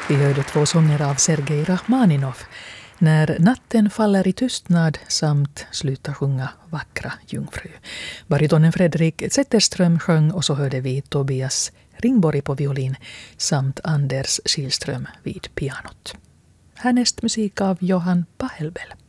Vi hörde 2 sånger av Sergej Rachmaninov, När natten faller i tystnad samt Sluta sjunga vackra jungfru. Baritonen Fredrik Zetterström sjöng och så hörde vi Tobias Ringborg på violin samt Anders Kihlström vid pianot. Härnäst musik av Johan Pachelbel.